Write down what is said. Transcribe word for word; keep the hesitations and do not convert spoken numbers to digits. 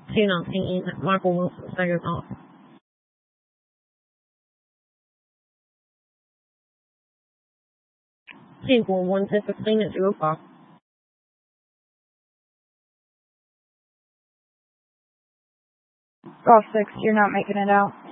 two nineteen, Michael Wilson signing off. ten four one ten fifteen at zero five. Golf six, you're not making it out.